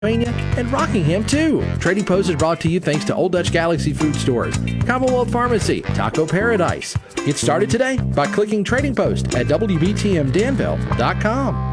Pennsylvania, and Rockingham, too. Trading Post is brought to you thanks to Old Dutch Galaxy Food Stores, Commonwealth Pharmacy, Taco Paradise. Get started today by clicking Trading Post at WBTMDanville.com.